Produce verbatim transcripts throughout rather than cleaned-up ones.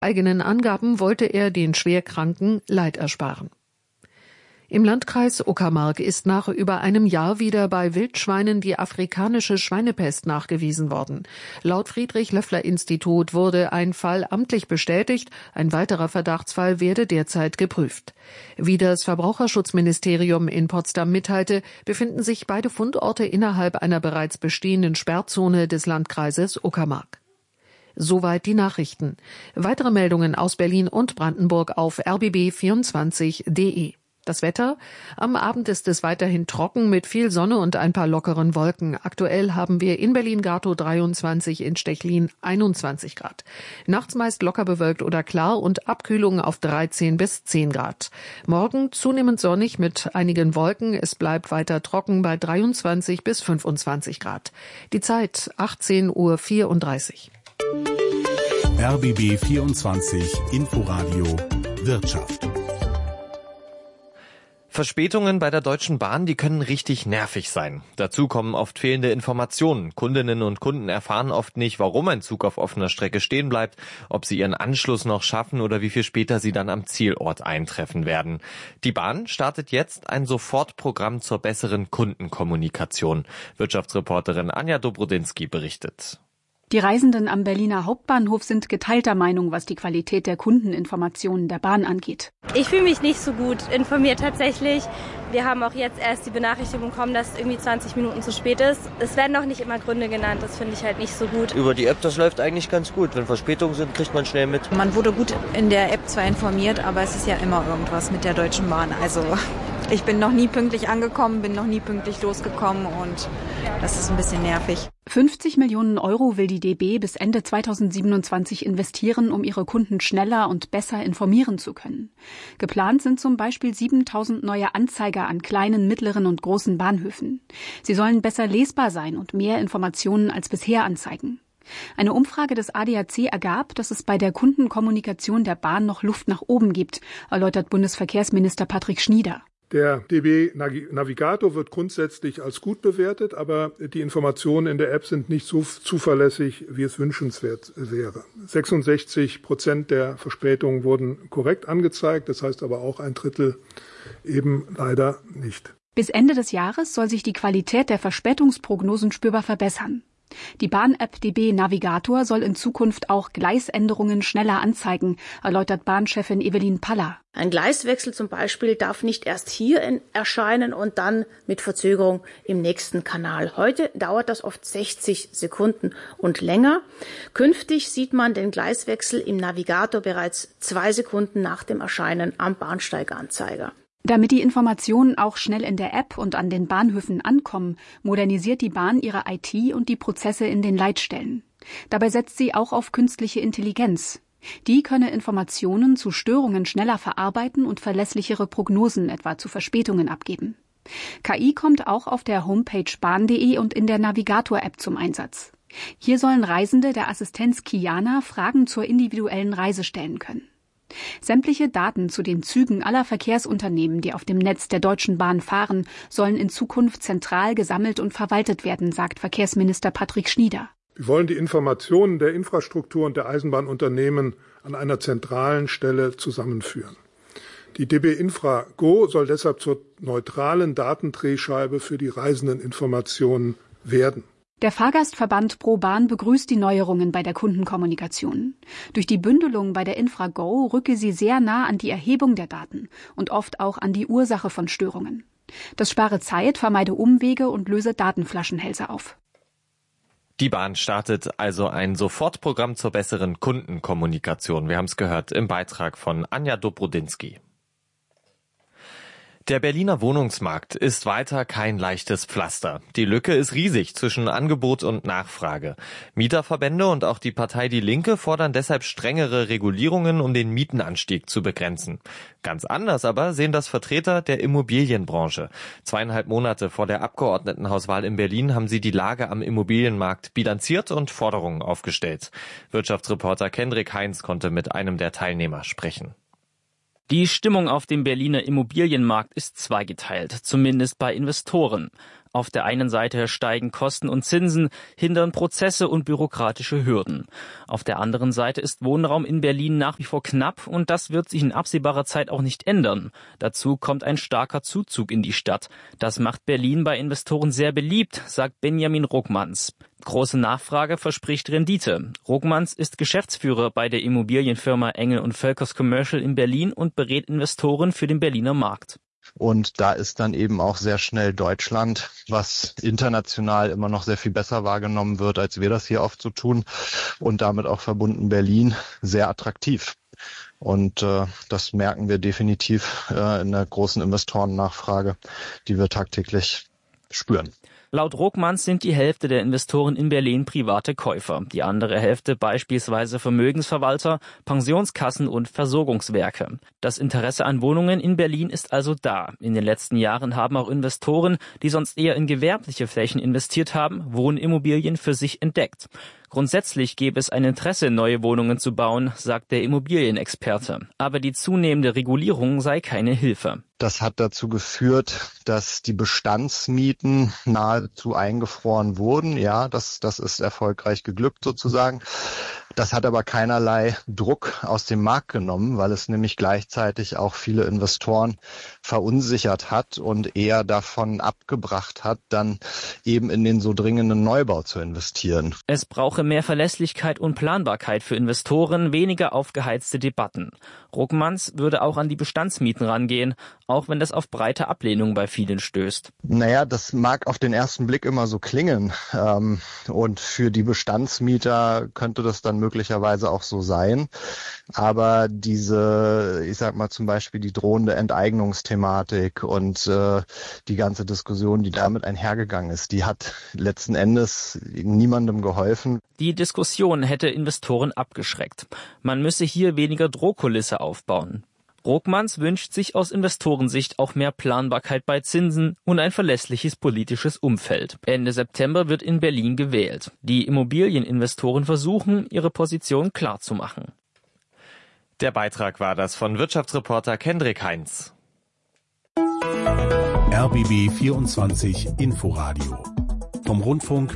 Eigenen Angaben wollte er den Schwerkranken Leid ersparen. Im Landkreis Uckermark ist nach über einem Jahr wieder bei Wildschweinen die afrikanische Schweinepest nachgewiesen worden. Laut Friedrich-Löffler-Institut wurde ein Fall amtlich bestätigt, ein weiterer Verdachtsfall werde derzeit geprüft. Wie das Verbraucherschutzministerium in Potsdam mitteilte, befinden sich beide Fundorte innerhalb einer bereits bestehenden Sperrzone des Landkreises Uckermark. Soweit die Nachrichten. Weitere Meldungen aus Berlin und Brandenburg auf r b b vierundzwanzig punkt d e. Das Wetter? Am Abend ist es weiterhin trocken mit viel Sonne und ein paar lockeren Wolken. Aktuell haben wir in Berlin-Gatow dreiundzwanzig, in Stechlin einundzwanzig Grad. Nachts meist locker bewölkt oder klar und Abkühlung auf dreizehn bis zehn Grad. Morgen zunehmend sonnig mit einigen Wolken. Es bleibt weiter trocken bei dreiundzwanzig bis fünfundzwanzig Grad. Die Zeit achtzehn Uhr vierunddreißig. R B B vierundzwanzig Inforadio Wirtschaft. Verspätungen bei der Deutschen Bahn, die können richtig nervig sein. Dazu kommen oft fehlende Informationen. Kundinnen und Kunden erfahren oft nicht, warum ein Zug auf offener Strecke stehen bleibt, ob sie ihren Anschluss noch schaffen oder wie viel später sie dann am Zielort eintreffen werden. Die Bahn startet jetzt ein Sofortprogramm zur besseren Kundenkommunikation. Wirtschaftsreporterin Anja Dobrodinsky berichtet. Die Reisenden am Berliner Hauptbahnhof sind geteilter Meinung, was die Qualität der Kundeninformationen der Bahn angeht. Ich fühle mich nicht so gut informiert tatsächlich. Wir haben auch jetzt erst die Benachrichtigung bekommen, dass es irgendwie zwanzig Minuten zu spät ist. Es werden auch nicht immer Gründe genannt, das finde ich halt nicht so gut. Über die App, das läuft eigentlich ganz gut. Wenn Verspätungen sind, kriegt man schnell mit. Man wurde gut in der App zwar informiert, aber es ist ja immer irgendwas mit der Deutschen Bahn. Also ich bin noch nie pünktlich angekommen, bin noch nie pünktlich losgekommen und das ist ein bisschen nervig. fünfzig Millionen Euro will die D B bis Ende zweitausendsiebenundzwanzig investieren, um ihre Kunden schneller und besser informieren zu können. Geplant sind zum Beispiel siebentausend neue Anzeiger an kleinen, mittleren und großen Bahnhöfen. Sie sollen besser lesbar sein und mehr Informationen als bisher anzeigen. Eine Umfrage des A D A C ergab, dass es bei der Kundenkommunikation der Bahn noch Luft nach oben gibt, erläutert Bundesverkehrsminister Patrick Schnieder. Der D B Navigator wird grundsätzlich als gut bewertet, aber die Informationen in der App sind nicht so zuverlässig, wie es wünschenswert wäre. sechsundsechzig Prozent der Verspätungen wurden korrekt angezeigt, das heißt aber auch ein Drittel eben leider nicht. Bis Ende des Jahres soll sich die Qualität der Verspätungsprognosen spürbar verbessern. Die Bahn-App D B Navigator soll in Zukunft auch Gleisänderungen schneller anzeigen, erläutert Bahnchefin Evelyn Paller. Ein Gleiswechsel zum Beispiel darf nicht erst hier in, erscheinen und dann mit Verzögerung im nächsten Kanal. Heute dauert das oft sechzig Sekunden und länger. Künftig sieht man den Gleiswechsel im Navigator bereits zwei Sekunden nach dem Erscheinen am Bahnsteiganzeiger. Damit die Informationen auch schnell in der App und an den Bahnhöfen ankommen, modernisiert die Bahn ihre I T und die Prozesse in den Leitstellen. Dabei setzt sie auch auf künstliche Intelligenz. Die könne Informationen zu Störungen schneller verarbeiten und verlässlichere Prognosen etwa zu Verspätungen abgeben. K I kommt auch auf der Homepage bahn punkt de und in der Navigator-App zum Einsatz. Hier sollen Reisende der Assistenz Kiana Fragen zur individuellen Reise stellen können. Sämtliche Daten zu den Zügen aller Verkehrsunternehmen, die auf dem Netz der Deutschen Bahn fahren, sollen in Zukunft zentral gesammelt und verwaltet werden, sagt Verkehrsminister Patrick Schnieder. Wir wollen die Informationen der Infrastruktur und der Eisenbahnunternehmen an einer zentralen Stelle zusammenführen. Die D B Infra Go soll deshalb zur neutralen Datendrehscheibe für die Reisendeninformationen werden. Der Fahrgastverband ProBahn begrüßt die Neuerungen bei der Kundenkommunikation. Durch die Bündelung bei der InfraGo rücke sie sehr nah an die Erhebung der Daten und oft auch an die Ursache von Störungen. Das spare Zeit, vermeide Umwege und löse Datenflaschenhälse auf. Die Bahn startet also ein Sofortprogramm zur besseren Kundenkommunikation. Wir haben es gehört im Beitrag von Anja Dobrodinsky. Der Berliner Wohnungsmarkt ist weiter kein leichtes Pflaster. Die Lücke ist riesig zwischen Angebot und Nachfrage. Mieterverbände und auch die Partei Die Linke fordern deshalb strengere Regulierungen, um den Mietenanstieg zu begrenzen. Ganz anders aber sehen das Vertreter der Immobilienbranche. Zweieinhalb Monate vor der Abgeordnetenhauswahl in Berlin haben sie die Lage am Immobilienmarkt bilanziert und Forderungen aufgestellt. Wirtschaftsreporter Kendrick Heinz konnte mit einem der Teilnehmer sprechen. Die Stimmung auf dem Berliner Immobilienmarkt ist zweigeteilt, zumindest bei Investoren. Auf der einen Seite steigen Kosten und Zinsen, hindern Prozesse und bürokratische Hürden. Auf der anderen Seite ist Wohnraum in Berlin nach wie vor knapp und das wird sich in absehbarer Zeit auch nicht ändern. Dazu kommt ein starker Zuzug in die Stadt. Das macht Berlin bei Investoren sehr beliebt, sagt Benjamin Ruckmanns. Große Nachfrage verspricht Rendite. Ruckmanns ist Geschäftsführer bei der Immobilienfirma Engel und Völkers Commercial in Berlin und berät Investoren für den Berliner Markt. Und da ist dann eben auch sehr schnell Deutschland, was international immer noch sehr viel besser wahrgenommen wird, als wir das hier oft so tun. Und damit auch verbunden Berlin, sehr attraktiv. Und äh, das merken wir definitiv äh, in der großen Investorennachfrage, die wir tagtäglich spüren. Laut Ruckmanns sind die Hälfte der Investoren in Berlin private Käufer, die andere Hälfte beispielsweise Vermögensverwalter, Pensionskassen und Versorgungswerke. Das Interesse an Wohnungen in Berlin ist also da. In den letzten Jahren haben auch Investoren, die sonst eher in gewerbliche Flächen investiert haben, Wohnimmobilien für sich entdeckt. Grundsätzlich gäbe es ein Interesse, neue Wohnungen zu bauen, sagt der Immobilienexperte. Aber die zunehmende Regulierung sei keine Hilfe. Das hat dazu geführt, dass die Bestandsmieten nahezu eingefroren wurden. Ja, das, das ist erfolgreich geglückt sozusagen. Das hat aber keinerlei Druck aus dem Markt genommen, weil es nämlich gleichzeitig auch viele Investoren verunsichert hat und eher davon abgebracht hat, dann eben in den so dringenden Neubau zu investieren. Es brauche mehr Verlässlichkeit und Planbarkeit für Investoren, weniger aufgeheizte Debatten. Ruckmanns würde auch an die Bestandsmieten rangehen, auch wenn das auf breite Ablehnung bei vielen stößt. Naja, das mag auf den ersten Blick immer so klingen. Ähm, und für die Bestandsmieter könnte das dann möglicherweise auch so sein. Aber diese, ich sag mal zum Beispiel die drohende Enteignungsthematik und äh, die ganze Diskussion, die damit einhergegangen ist, die hat letzten Endes niemandem geholfen. Die Diskussion hätte Investoren abgeschreckt. Man müsse hier weniger Drohkulisse aufbauen. Ruckmanns wünscht sich aus Investorensicht auch mehr Planbarkeit bei Zinsen und ein verlässliches politisches Umfeld. Ende September wird in Berlin gewählt. Die Immobilieninvestoren versuchen, ihre Position klarzumachen. Der Beitrag war das von Wirtschaftsreporter Kendrick Heinz. R B B vierundzwanzig Inforadio vom Rundfunk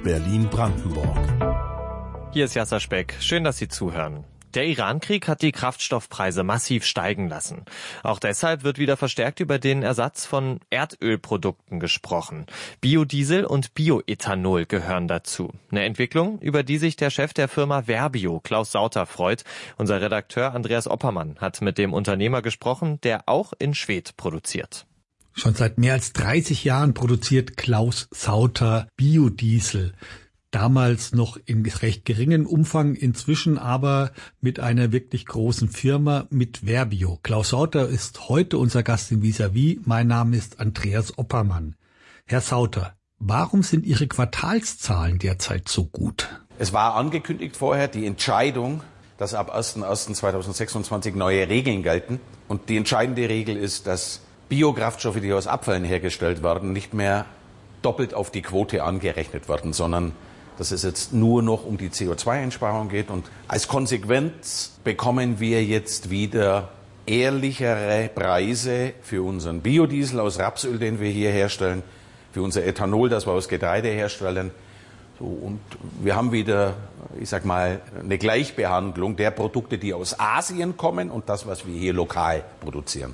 Berlin-Brandenburg. Hier ist Jasser Speck. Schön, dass Sie zuhören. Der Iran-Krieg hat die Kraftstoffpreise massiv steigen lassen. Auch deshalb wird wieder verstärkt über den Ersatz von Erdölprodukten gesprochen. Biodiesel und Bioethanol gehören dazu. Eine Entwicklung, über die sich der Chef der Firma Verbio, Klaus Sauter, freut. Unser Redakteur Andreas Oppermann hat mit dem Unternehmer gesprochen, der auch in Schwedt produziert. Schon seit mehr als dreißig Jahren produziert Klaus Sauter Biodiesel. Damals noch in recht geringem Umfang, inzwischen aber mit einer wirklich großen Firma, mit Verbio. Klaus Sauter ist heute unser Gast in Vis-à-vis. Mein Name ist Andreas Oppermann. Herr Sauter, warum sind Ihre Quartalszahlen derzeit so gut? Es war angekündigt vorher die Entscheidung, dass ab erster erster zweitausendsechsundzwanzig neue Regeln gelten. Und die entscheidende Regel ist, dass Biokraftstoffe, die aus Abfällen hergestellt werden, nicht mehr doppelt auf die Quote angerechnet werden, sondern dass es jetzt nur noch um die C O zwei Einsparung geht. Und als Konsequenz bekommen wir jetzt wieder ehrlichere Preise für unseren Biodiesel aus Rapsöl, den wir hier herstellen, für unser Ethanol, das wir aus Getreide herstellen. So, und wir haben wieder, ich sag mal, eine Gleichbehandlung der Produkte, die aus Asien kommen und das, was wir hier lokal produzieren.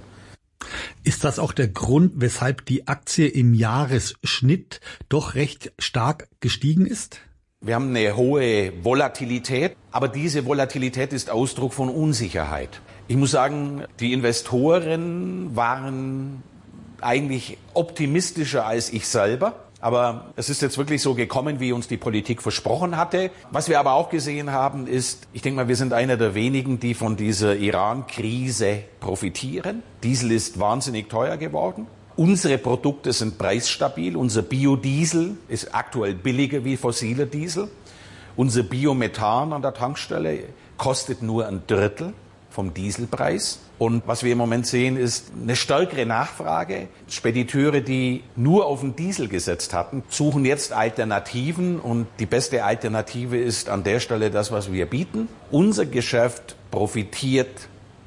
Ist das auch der Grund, weshalb die Aktie im Jahresschnitt doch recht stark gestiegen ist? Wir haben eine hohe Volatilität, aber diese Volatilität ist Ausdruck von Unsicherheit. Ich muss sagen, die Investoren waren eigentlich optimistischer als ich selber. Aber es ist jetzt wirklich so gekommen, wie uns die Politik versprochen hatte. Was wir aber auch gesehen haben, ist, ich denke mal, wir sind einer der wenigen, die von dieser Iran-Krise profitieren. Diesel ist wahnsinnig teuer geworden. Unsere Produkte sind preisstabil. Unser Biodiesel ist aktuell billiger wie fossiler Diesel. Unser Biomethan an der Tankstelle kostet nur ein Drittel vom Dieselpreis. Und was wir im Moment sehen, ist eine stärkere Nachfrage. Spediteure, die nur auf den Diesel gesetzt hatten, suchen jetzt Alternativen. Und die beste Alternative ist an der Stelle das, was wir bieten. Unser Geschäft profitiert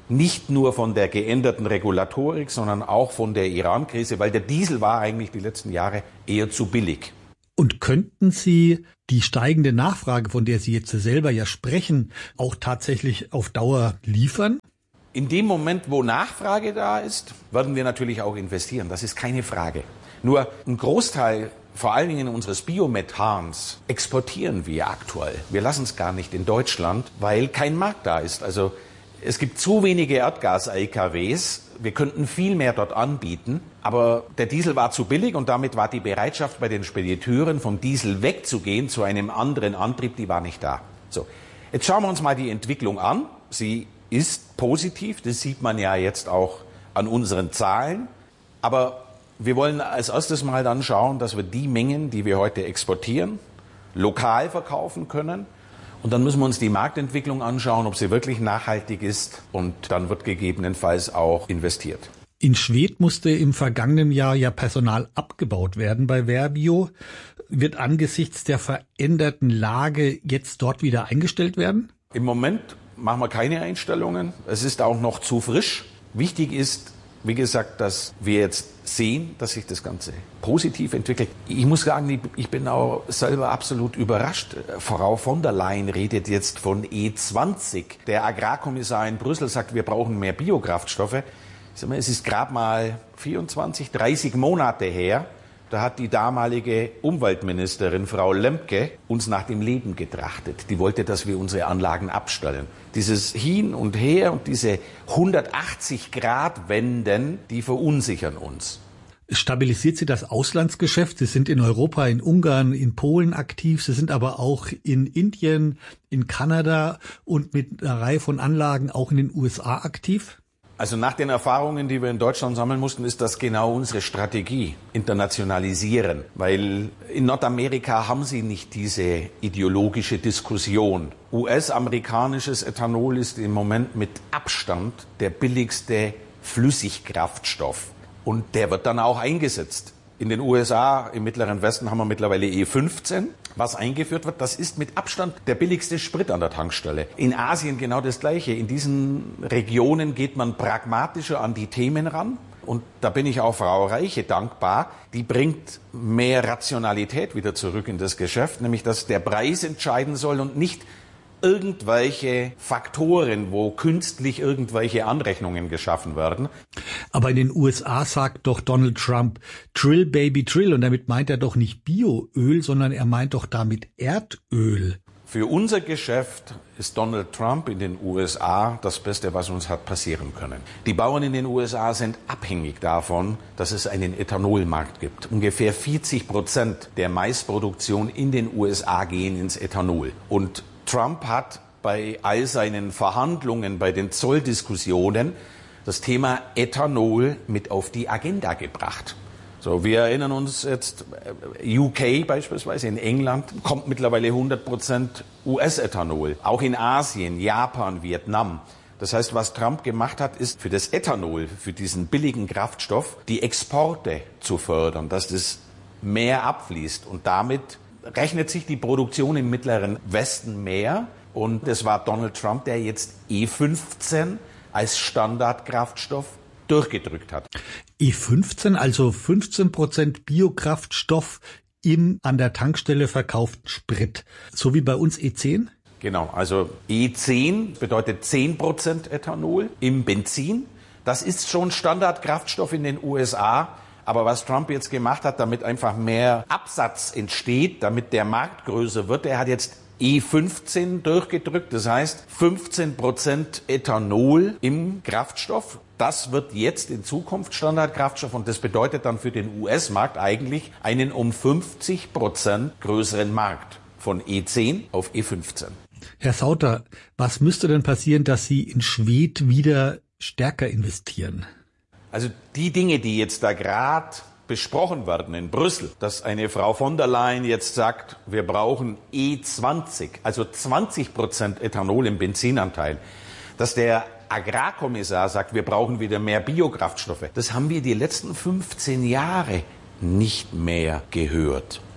Nicht nur von der geänderten Regulatorik, sondern auch von der Iran-Krise, weil der Diesel war eigentlich die letzten Jahre eher zu billig. Und könnten Sie die steigende Nachfrage, von der Sie jetzt selber ja sprechen, auch tatsächlich auf Dauer liefern? In dem Moment, wo Nachfrage da ist, werden wir natürlich auch investieren. Das ist keine Frage. Nur ein Großteil, vor allen Dingen unseres Biomethans, exportieren wir aktuell. Wir lassen es gar nicht in Deutschland, weil kein Markt da ist. Also es gibt zu wenige Erdgas-L K Ws. Wir könnten viel mehr dort anbieten. Aber der Diesel war zu billig und damit war die Bereitschaft bei den Spediteuren, vom Diesel wegzugehen zu einem anderen Antrieb, die war nicht da. So, jetzt schauen wir uns mal die Entwicklung an. Sie ist positiv, das sieht man ja jetzt auch an unseren Zahlen. Aber wir wollen als erstes mal dann schauen, dass wir die Mengen, die wir heute exportieren, lokal verkaufen können. Und dann müssen wir uns die Marktentwicklung anschauen, ob sie wirklich nachhaltig ist. Und dann wird gegebenenfalls auch investiert. In Schwedt musste im vergangenen Jahr ja Personal abgebaut werden bei Verbio. Wird angesichts der veränderten Lage jetzt dort wieder eingestellt werden? Im Moment machen wir keine Einstellungen. Es ist auch noch zu frisch. Wichtig ist, wie gesagt, dass wir jetzt sehen, dass sich das Ganze positiv entwickelt. Ich muss sagen, ich bin auch selber absolut überrascht. Frau von der Leyen redet jetzt von E zwanzig. Der Agrarkommissar in Brüssel sagt, wir brauchen mehr Biokraftstoffe. Ich sag mal, es ist gerade mal vierundzwanzig, dreißig Monate her. Da hat die damalige Umweltministerin, Frau Lemke, uns nach dem Leben getrachtet. Die wollte, dass wir unsere Anlagen abstellen. Dieses Hin und Her und diese hundertachtzig Grad Wenden, die verunsichern uns. Stabilisiert Sie das Auslandsgeschäft? Sie sind in Europa, in Ungarn, in Polen aktiv. Sie sind aber auch in Indien, in Kanada und mit einer Reihe von Anlagen auch in den U S A aktiv? Also nach den Erfahrungen, die wir in Deutschland sammeln mussten, ist das genau unsere Strategie, internationalisieren. Weil in Nordamerika haben sie nicht diese ideologische Diskussion. U S-amerikanisches Ethanol ist im Moment mit Abstand der billigste Flüssigkraftstoff. Und der wird dann auch eingesetzt. In den U S A, im Mittleren Westen, haben wir mittlerweile E fünfzehn. Was eingeführt wird, das ist mit Abstand der billigste Sprit an der Tankstelle. In Asien genau das Gleiche. In diesen Regionen geht man pragmatischer an die Themen ran. Und da bin ich auch Frau Reiche dankbar. Die bringt mehr Rationalität wieder zurück in das Geschäft, nämlich dass der Preis entscheiden soll und nicht irgendwelche Faktoren, wo künstlich irgendwelche Anrechnungen geschaffen werden. Aber in den U S A sagt doch Donald Trump, Drill, Baby, Drill. Und damit meint er doch nicht Bioöl, sondern er meint doch damit Erdöl. Für unser Geschäft ist Donald Trump in den U S A das Beste, was uns hat passieren können. Die Bauern in den U S A sind abhängig davon, dass es einen Ethanolmarkt gibt. Ungefähr vierzig Prozent der Maisproduktion in den U S A gehen ins Ethanol. Und Trump hat bei all seinen Verhandlungen, bei den Zolldiskussionen das Thema Ethanol mit auf die Agenda gebracht. So, wir erinnern uns jetzt, U K beispielsweise, in England kommt mittlerweile hundert Prozent U S-Ethanol. Auch in Asien, Japan, Vietnam. Das heißt, was Trump gemacht hat, ist für das Ethanol, für diesen billigen Kraftstoff, die Exporte zu fördern, dass das mehr abfließt. Und damit rechnet sich die Produktion im Mittleren Westen mehr. Und es war Donald Trump, der jetzt E fünfzehn als Standardkraftstoff durchgedrückt hat. E fünfzehn, also fünfzehn Prozent Biokraftstoff im an der Tankstelle verkauften Sprit. So wie bei uns E zehn? Genau, also E zehn bedeutet zehn Prozent Ethanol im Benzin. Das ist schon Standardkraftstoff in den U S A. Aber was Trump jetzt gemacht hat, damit einfach mehr Absatz entsteht, damit der Markt größer wird, er hat jetzt E fünfzehn durchgedrückt. Das heißt fünfzehn Prozent Ethanol im Kraftstoff. Das wird jetzt in Zukunft Standardkraftstoff und das bedeutet dann für den U S-Markt eigentlich einen um fünfzig Prozent größeren Markt von E zehn auf E fünfzehn. Herr Sauter, was müsste denn passieren, dass Sie in Schwedt wieder stärker investieren? Also die Dinge, die jetzt da gerade besprochen werden in Brüssel, dass eine Frau von der Leyen jetzt sagt, wir brauchen E zwanzig, also zwanzig Prozent Ethanol im Benzinanteil, dass der Agrarkommissar sagt, wir brauchen wieder mehr Biokraftstoffe, das haben wir die letzten fünfzehn Jahre nicht mehr gehört.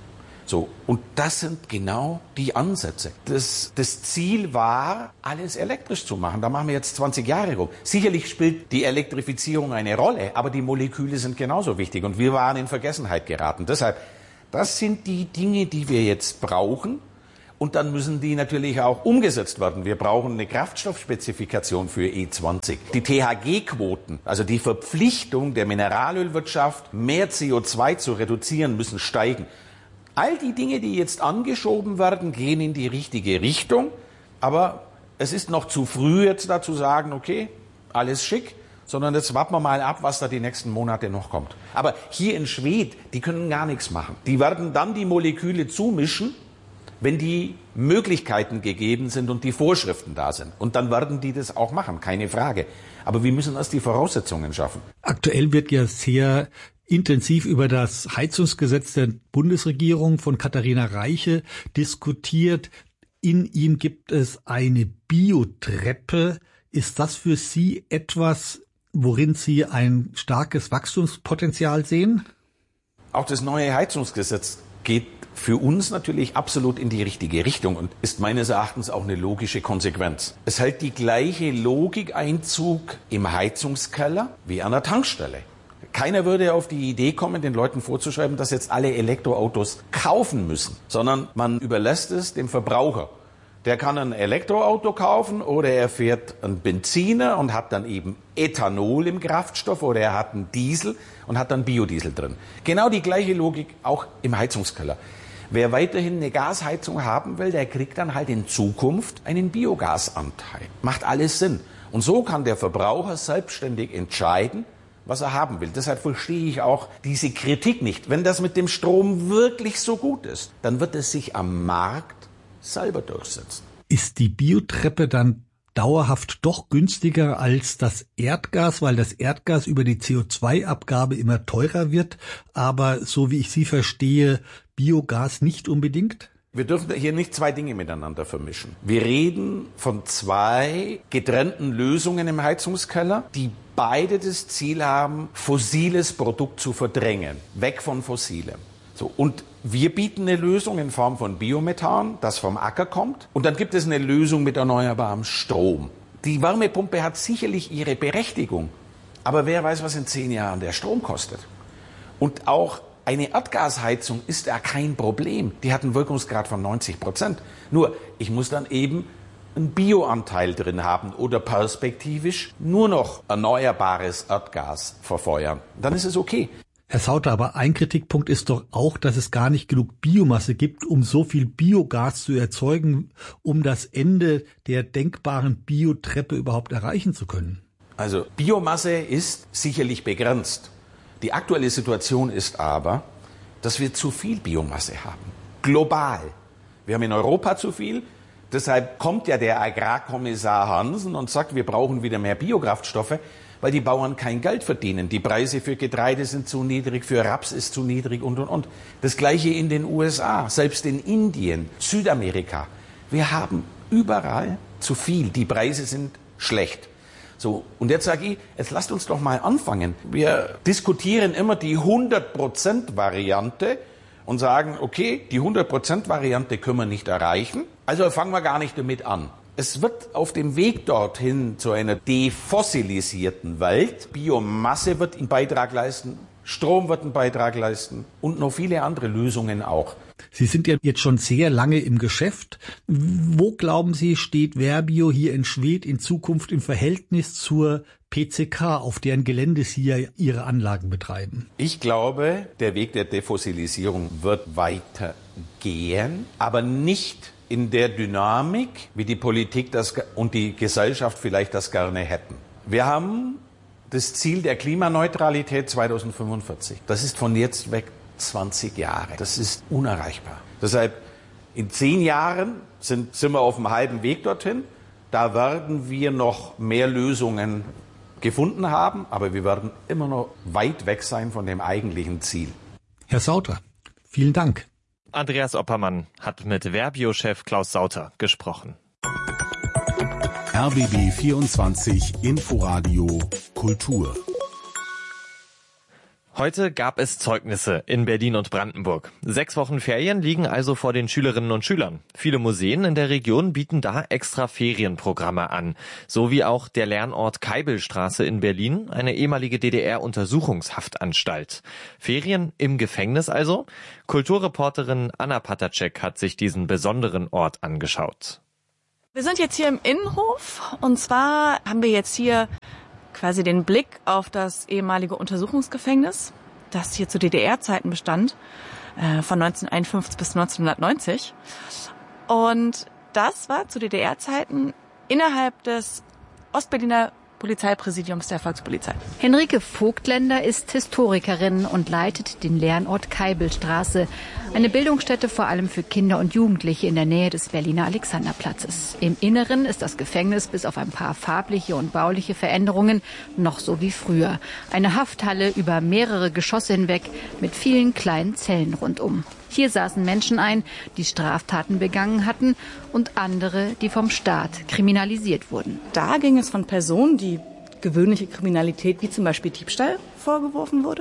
So, und das sind genau die Ansätze. Das, das Ziel war, alles elektrisch zu machen. Da machen wir jetzt zwanzig Jahre rum. Sicherlich spielt die Elektrifizierung eine Rolle, aber die Moleküle sind genauso wichtig und wir waren in Vergessenheit geraten. Deshalb, das sind die Dinge, die wir jetzt brauchen. Und dann müssen die natürlich auch umgesetzt werden. Wir brauchen eine Kraftstoffspezifikation für E zwanzig. Die T H G-Quoten, also die Verpflichtung der Mineralölwirtschaft, mehr C O zwei zu reduzieren, müssen steigen. All die Dinge, die jetzt angeschoben werden, gehen in die richtige Richtung. Aber es ist noch zu früh, jetzt da zu sagen, okay, alles schick, sondern jetzt warten wir mal ab, was da die nächsten Monate noch kommt. Aber hier in Schwedt, die können gar nichts machen. Die werden dann die Moleküle zumischen, wenn die Möglichkeiten gegeben sind und die Vorschriften da sind. Und dann werden die das auch machen, keine Frage. Aber wir müssen erst die Voraussetzungen schaffen. Aktuell wird ja sehr intensiv über das Heizungsgesetz der Bundesregierung von Katharina Reiche diskutiert. In ihm gibt es eine Biotreppe. Ist das für Sie etwas, worin Sie ein starkes Wachstumspotenzial sehen? Auch das neue Heizungsgesetz geht für uns natürlich absolut in die richtige Richtung und ist meines Erachtens auch eine logische Konsequenz. Es hält die gleiche Logik Einzug im Heizungskeller wie an der Tankstelle. Keiner würde auf die Idee kommen, den Leuten vorzuschreiben, dass jetzt alle Elektroautos kaufen müssen, sondern man überlässt es dem Verbraucher. Der kann ein Elektroauto kaufen oder er fährt einen Benziner und hat dann eben Ethanol im Kraftstoff oder er hat einen Diesel und hat dann Biodiesel drin. Genau die gleiche Logik auch im Heizungskeller. Wer weiterhin eine Gasheizung haben will, der kriegt dann halt in Zukunft einen Biogasanteil. Macht alles Sinn. Und so kann der Verbraucher selbstständig entscheiden, was er haben will. Deshalb verstehe ich auch diese Kritik nicht. Wenn das mit dem Strom wirklich so gut ist, dann wird es sich am Markt selber durchsetzen. Ist die Biotreppe dann dauerhaft doch günstiger als das Erdgas, weil das Erdgas über die C O zwei Abgabe immer teurer wird, aber so wie ich Sie verstehe, Biogas nicht unbedingt? Wir dürfen hier nicht zwei Dinge miteinander vermischen. Wir reden von zwei getrennten Lösungen im Heizungskeller, die beide das Ziel haben, fossiles Produkt zu verdrängen, weg von fossilem. So, und wir bieten eine Lösung in Form von Biomethan, das vom Acker kommt. Und dann gibt es eine Lösung mit erneuerbarem Strom. Die Wärmepumpe hat sicherlich ihre Berechtigung. Aber wer weiß, was in zehn Jahren der Strom kostet. Und auch eine Erdgasheizung ist ja kein Problem. Die hat einen Wirkungsgrad von neunzig Prozent. Nur, ich muss dann eben einen Bioanteil drin haben oder perspektivisch nur noch erneuerbares Erdgas verfeuern. Dann ist es okay. Herr Sauter, aber ein Kritikpunkt ist doch auch, dass es gar nicht genug Biomasse gibt, um so viel Biogas zu erzeugen, um das Ende der denkbaren Biotreppe überhaupt erreichen zu können. Also Biomasse ist sicherlich begrenzt. Die aktuelle Situation ist aber, dass wir zu viel Biomasse haben. Global. Wir haben in Europa zu viel. Deshalb kommt ja der Agrarkommissar Hansen und sagt, wir brauchen wieder mehr Biokraftstoffe, weil die Bauern kein Geld verdienen. Die Preise für Getreide sind zu niedrig, für Raps ist zu niedrig und, und, und. Das Gleiche in den U S A, selbst in Indien, Südamerika. Wir haben überall zu viel. Die Preise sind schlecht. So, und jetzt sage ich, jetzt lasst uns doch mal anfangen. Wir diskutieren immer die hundert Prozent Variante und sagen, okay, die hundert Prozent Variante können wir nicht erreichen, also fangen wir gar nicht damit an. Es wird auf dem Weg dorthin zu einer defossilisierten Welt, Biomasse wird einen Beitrag leisten, Strom wird einen Beitrag leisten und noch viele andere Lösungen auch. Sie sind ja jetzt schon sehr lange im Geschäft. Wo, glauben Sie, steht Verbio hier in Schwedt in Zukunft im Verhältnis zur P C K, auf deren Gelände Sie ja Ihre Anlagen betreiben? Ich glaube, der Weg der Defossilisierung wird weitergehen, aber nicht in der Dynamik, wie die Politik das und die Gesellschaft vielleicht das gerne hätten. Wir haben das Ziel der Klimaneutralität zweitausendfünfundvierzig. Das ist von jetzt weg zwanzig Jahre. Das ist unerreichbar. Deshalb in zehn Jahren sind, sind wir auf dem halben Weg dorthin. Da werden wir noch mehr Lösungen gefunden haben, aber wir werden immer noch weit weg sein von dem eigentlichen Ziel. Herr Sauter, vielen Dank. Andreas Oppermann hat mit Verbio-Chef Klaus Sauter gesprochen. R B B vierundzwanzig Inforadio Kultur. Heute gab es Zeugnisse in Berlin und Brandenburg. Sechs Wochen Ferien liegen also vor den Schülerinnen und Schülern. Viele Museen in der Region bieten da extra Ferienprogramme an. So wie auch der Lernort Keibelstraße in Berlin, eine ehemalige D D R-Untersuchungshaftanstalt. Ferien im Gefängnis also? Kulturreporterin Anna Patacek hat sich diesen besonderen Ort angeschaut. Wir sind jetzt hier im Innenhof und zwar haben wir jetzt hier quasi den Blick auf das ehemalige Untersuchungsgefängnis, das hier zu D D R-Zeiten bestand, äh, von neunzehnhunderteinundfünfzig bis neunzehnhundertneunzig. Und das war zu D D R-Zeiten innerhalb des Ostberliner Polizeipräsidiums der Volkspolizei. Henrike Vogtländer ist Historikerin und leitet den Lernort Keibelstraße, eine Bildungsstätte vor allem für Kinder und Jugendliche in der Nähe des Berliner Alexanderplatzes. Im Inneren ist das Gefängnis bis auf ein paar farbliche und bauliche Veränderungen noch so wie früher. Eine Hafthalle über mehrere Geschosse hinweg mit vielen kleinen Zellen rundum. Hier saßen Menschen ein, die Straftaten begangen hatten und andere, die vom Staat kriminalisiert wurden. Da ging es von Personen, die gewöhnliche Kriminalität wie zum Beispiel Diebstahl vorgeworfen wurde,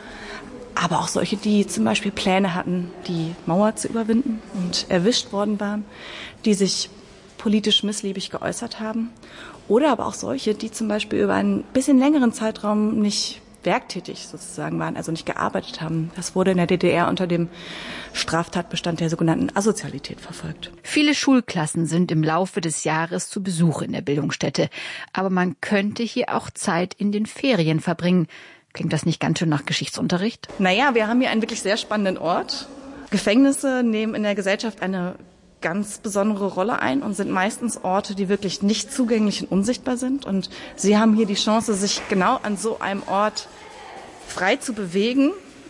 aber auch solche, die zum Beispiel Pläne hatten, die Mauer zu überwinden und erwischt worden waren, die sich politisch missliebig geäußert haben oder aber auch solche, die zum Beispiel über einen bisschen längeren Zeitraum nicht werktätig sozusagen waren, also nicht gearbeitet haben. Das wurde in der D D R unter dem Straftatbestand der sogenannten Asozialität verfolgt. Viele Schulklassen sind im Laufe des Jahres zu Besuch in der Bildungsstätte. Aber man könnte hier auch Zeit in den Ferien verbringen. Klingt das nicht ganz schön nach Geschichtsunterricht? Naja, wir haben hier einen wirklich sehr spannenden Ort. Gefängnisse nehmen in der Gesellschaft eine ganz besondere Rolle ein und sind meistens Orte, die wirklich nicht zugänglich und unsichtbar sind. Und Sie haben hier die Chance, sich genau an so einem Ort frei zu bewegen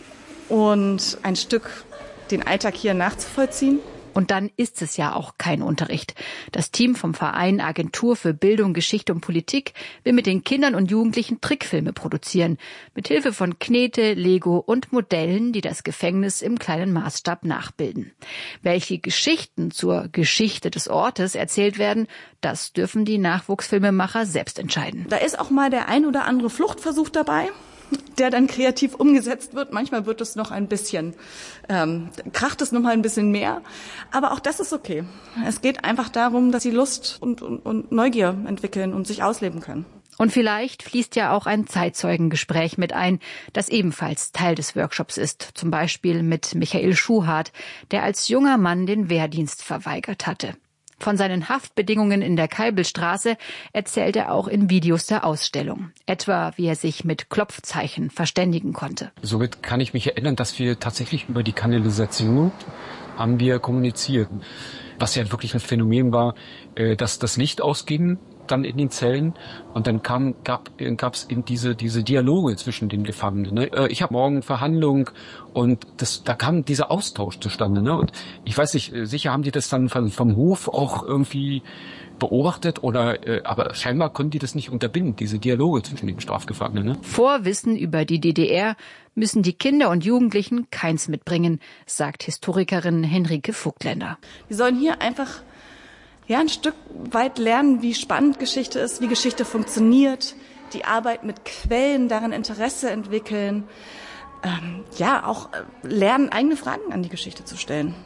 und ein Stück den Alltag hier nachzuvollziehen. Und dann ist es ja auch kein Unterricht. Das Team vom Verein Agentur für Bildung, Geschichte und Politik will mit den Kindern und Jugendlichen Trickfilme produzieren. Mit Hilfe von Knete, Lego und Modellen, die das Gefängnis im kleinen Maßstab nachbilden. Welche Geschichten zur Geschichte des Ortes erzählt werden, das dürfen die Nachwuchsfilmemacher selbst entscheiden. Da ist auch mal der ein oder andere Fluchtversuch dabei, der dann kreativ umgesetzt wird. Manchmal wird es noch ein bisschen, ähm, kracht es noch mal ein bisschen mehr. Aber auch das ist okay. Es geht einfach darum, dass sie Lust und, und, und Neugier entwickeln und sich ausleben können. Und vielleicht fließt ja auch ein Zeitzeugengespräch mit ein, das ebenfalls Teil des Workshops ist. Zum Beispiel mit Michael Schuhart, der als junger Mann den Wehrdienst verweigert hatte. Von seinen Haftbedingungen in der Keibelstraße erzählt er auch in Videos der Ausstellung. Etwa, wie er sich mit Klopfzeichen verständigen konnte. Somit kann ich mich erinnern, dass wir tatsächlich über die Kanalisation haben wir kommuniziert. Was ja wirklich ein Phänomen war, dass das Licht ausging dann in den Zellen und dann kam gab gab's eben diese diese Dialoge zwischen den Gefangenen. Ne? Ich habe morgen Verhandlung und das da kam dieser Austausch zustande. Ne? Und ich weiß nicht, sicher haben die das dann vom, vom Hof auch irgendwie beobachtet oder äh, aber scheinbar konnten die das nicht unterbinden, diese Dialoge zwischen den Strafgefangenen. Ne? Vorwissen über die D D R müssen die Kinder und Jugendlichen keins mitbringen, sagt Historikerin Henrike Vogtländer. Die sollen hier einfach ja ein Stück weit lernen, wie spannend Geschichte ist, wie Geschichte funktioniert, die Arbeit mit Quellen, daran Interesse entwickeln, ähm, ja auch lernen, eigene Fragen an die Geschichte zu stellen.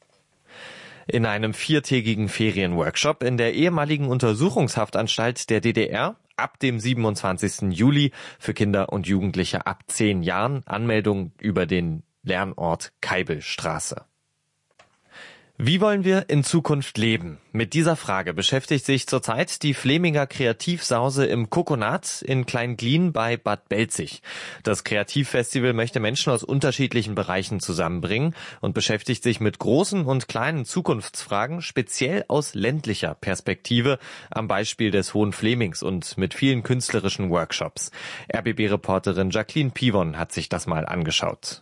In einem viertägigen Ferienworkshop in der ehemaligen Untersuchungshaftanstalt der D D R ab dem siebenundzwanzigsten Juli für Kinder und Jugendliche ab zehn Jahren. Anmeldung über den Lernort Keibelstraße. Wie wollen wir in Zukunft leben? Mit dieser Frage beschäftigt sich zurzeit die Fleminger Kreativsause im Kokonat in Kleinglien bei Bad Belzig. Das Kreativfestival möchte Menschen aus unterschiedlichen Bereichen zusammenbringen und beschäftigt sich mit großen und kleinen Zukunftsfragen, speziell aus ländlicher Perspektive, am Beispiel des Hohen Flemings und mit vielen künstlerischen Workshops. R B B-Reporterin Jacqueline Pivon hat sich das mal angeschaut.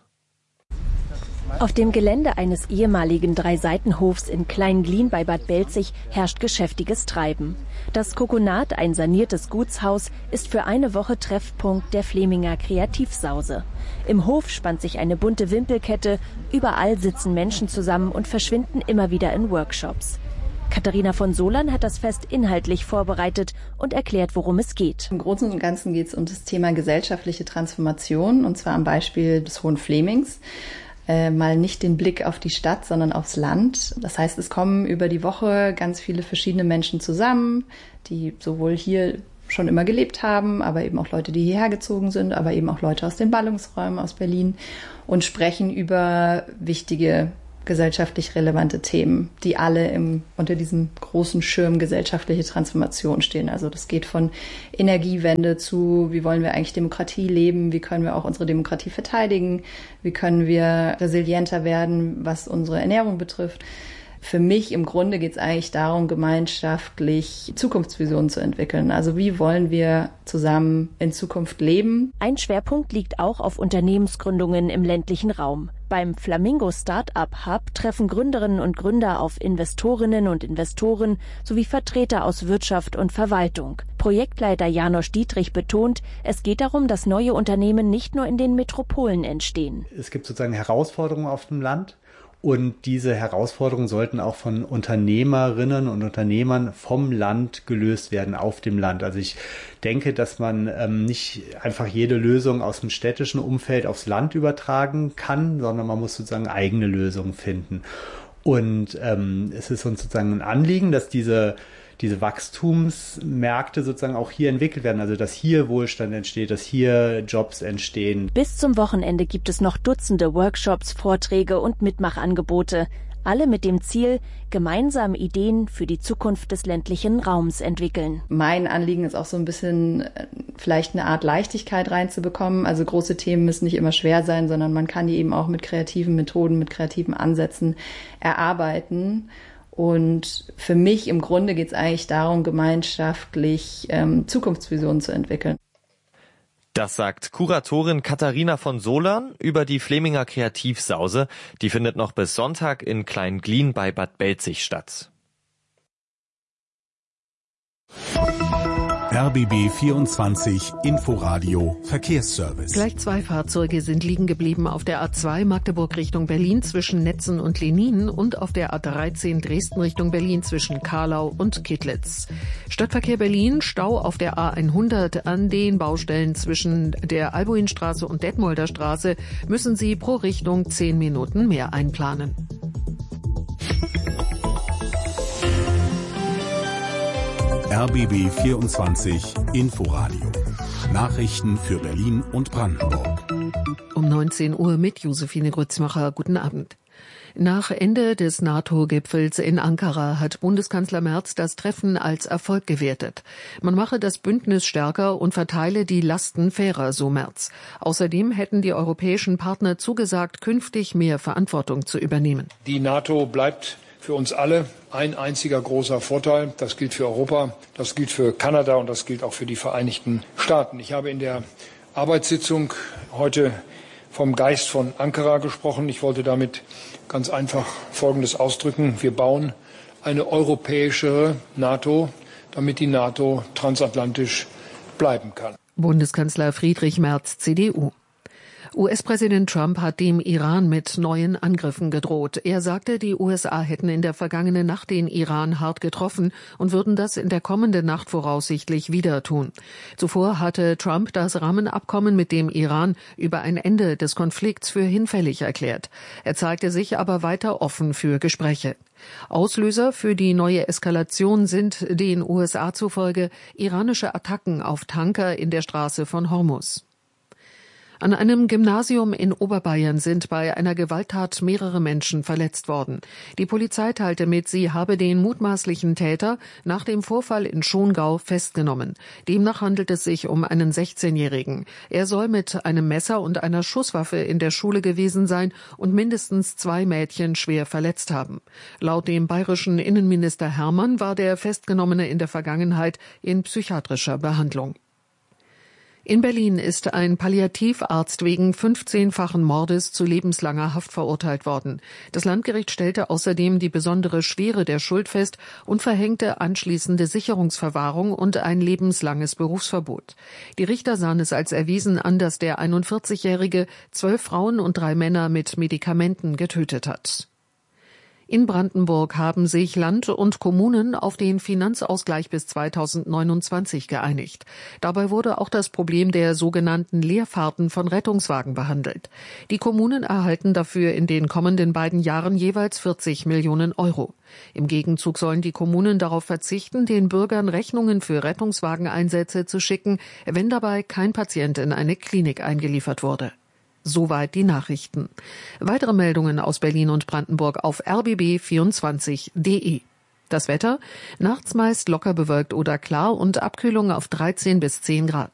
Auf dem Gelände eines ehemaligen Drei-Seiten-Hofs in Kleinglien bei Bad Belzig herrscht geschäftiges Treiben. Das Kokonat, ein saniertes Gutshaus, ist für eine Woche Treffpunkt der Fleminger Kreativsause. Im Hof spannt sich eine bunte Wimpelkette, überall sitzen Menschen zusammen und verschwinden immer wieder in Workshops. Katharina von Solern hat das Fest inhaltlich vorbereitet und erklärt, worum es geht. Im Großen und Ganzen geht es um das Thema gesellschaftliche Transformation, und zwar am Beispiel des Hohen Flemings. Äh, mal nicht den Blick auf die Stadt, sondern aufs Land. Das heißt, es kommen über die Woche ganz viele verschiedene Menschen zusammen, die sowohl hier schon immer gelebt haben, aber eben auch Leute, die hierher gezogen sind, aber eben auch Leute aus den Ballungsräumen aus Berlin und sprechen über wichtige gesellschaftlich relevante Themen, die alle im, unter diesem großen Schirm gesellschaftliche Transformation stehen. Also das geht von Energiewende zu, wie wollen wir eigentlich Demokratie leben, wie können wir auch unsere Demokratie verteidigen, wie können wir resilienter werden, was unsere Ernährung betrifft. Für mich im Grunde geht es eigentlich darum, gemeinschaftlich Zukunftsvisionen zu entwickeln. Also wie wollen wir zusammen in Zukunft leben? Ein Schwerpunkt liegt auch auf Unternehmensgründungen im ländlichen Raum. Beim Flamingo Startup Hub treffen Gründerinnen und Gründer auf Investorinnen und Investoren sowie Vertreter aus Wirtschaft und Verwaltung. Projektleiter Janosch Dietrich betont, es geht darum, dass neue Unternehmen nicht nur in den Metropolen entstehen. Es gibt sozusagen Herausforderungen auf dem Land. Und diese Herausforderungen sollten auch von Unternehmerinnen und Unternehmern vom Land gelöst werden, auf dem Land. Also ich denke, dass man ähm, nicht einfach jede Lösung aus dem städtischen Umfeld aufs Land übertragen kann, sondern man muss sozusagen eigene Lösungen finden. Und ähm, es ist uns sozusagen ein Anliegen, dass diese diese Wachstumsmärkte sozusagen auch hier entwickelt werden, also dass hier Wohlstand entsteht, dass hier Jobs entstehen. Bis zum Wochenende gibt es noch Dutzende Workshops, Vorträge und Mitmachangebote, alle mit dem Ziel, gemeinsam Ideen für die Zukunft des ländlichen Raums entwickeln. Mein Anliegen ist auch so ein bisschen vielleicht eine Art Leichtigkeit reinzubekommen. Also große Themen müssen nicht immer schwer sein, sondern man kann die eben auch mit kreativen Methoden, mit kreativen Ansätzen erarbeiten. Und für mich im Grunde geht es eigentlich darum, gemeinschaftlich ähm, Zukunftsvisionen zu entwickeln. Das sagt Kuratorin Katharina von Solern über die Fleminger Kreativsause. Die findet noch bis Sonntag in Klein-Glien bei Bad Belzig statt. R B B vierundzwanzig Inforadio Verkehrsservice. Gleich zwei Fahrzeuge sind liegen geblieben auf der A zwei Magdeburg Richtung Berlin zwischen Netzen und Lenin und auf der A dreizehn Dresden Richtung Berlin zwischen Kahlau und Kittlitz. Stadtverkehr Berlin, Stau auf der A hundert an den Baustellen zwischen der Albuinstraße und Detmolder Straße, müssen Sie pro Richtung zehn Minuten mehr einplanen. R B B vierundzwanzig Inforadio. Nachrichten für Berlin und Brandenburg. Um neunzehn Uhr mit Josephine Grützmacher. Guten Abend. Nach Ende des NATO-Gipfels in Ankara hat Bundeskanzler Merz das Treffen als Erfolg gewertet. Man mache das Bündnis stärker und verteile die Lasten fairer, so Merz. Außerdem hätten die europäischen Partner zugesagt, künftig mehr Verantwortung zu übernehmen. Die NATO bleibt für uns alle ein einziger großer Vorteil. Das gilt für Europa, das gilt für Kanada und das gilt auch für die Vereinigten Staaten. Ich habe in der Arbeitssitzung heute vom Geist von Ankara gesprochen. Ich wollte damit ganz einfach Folgendes ausdrücken. Wir bauen eine europäischere NATO, damit die NATO transatlantisch bleiben kann. Bundeskanzler Friedrich Merz, C D U. U S-Präsident Trump hat dem Iran mit neuen Angriffen gedroht. Er sagte, die U S A hätten in der vergangenen Nacht den Iran hart getroffen und würden das in der kommenden Nacht voraussichtlich wieder tun. Zuvor hatte Trump das Rahmenabkommen mit dem Iran über ein Ende des Konflikts für hinfällig erklärt. Er zeigte sich aber weiter offen für Gespräche. Auslöser für die neue Eskalation sind den U S A zufolge iranische Attacken auf Tanker in der Straße von Hormuz. An einem Gymnasium in Oberbayern sind bei einer Gewalttat mehrere Menschen verletzt worden. Die Polizei teilte mit, sie habe den mutmaßlichen Täter nach dem Vorfall in Schongau festgenommen. Demnach handelt es sich um einen sechzehnjährigen. Er soll mit einem Messer und einer Schusswaffe in der Schule gewesen sein und mindestens zwei Mädchen schwer verletzt haben. Laut dem bayerischen Innenminister Hermann war der Festgenommene in der Vergangenheit in psychiatrischer Behandlung. In Berlin ist ein Palliativarzt wegen fünfzehnfachen Mordes zu lebenslanger Haft verurteilt worden. Das Landgericht stellte außerdem die besondere Schwere der Schuld fest und verhängte anschließende Sicherungsverwahrung und ein lebenslanges Berufsverbot. Die Richter sahen es als erwiesen an, dass der einundvierzigjährige zwölf Frauen und drei Männer mit Medikamenten getötet hat. In Brandenburg haben sich Land und Kommunen auf den Finanzausgleich bis zweitausendneunundzwanzig geeinigt. Dabei wurde auch das Problem der sogenannten Leerfahrten von Rettungswagen behandelt. Die Kommunen erhalten dafür in den kommenden beiden Jahren jeweils vierzig Millionen Euro. Im Gegenzug sollen die Kommunen darauf verzichten, den Bürgern Rechnungen für Rettungswageneinsätze zu schicken, wenn dabei kein Patient in eine Klinik eingeliefert wurde. Soweit die Nachrichten. Weitere Meldungen aus Berlin und Brandenburg auf r b b vierundzwanzig punkt d e. Das Wetter: Nachts meist locker bewölkt oder klar und Abkühlung auf dreizehn bis zehn Grad.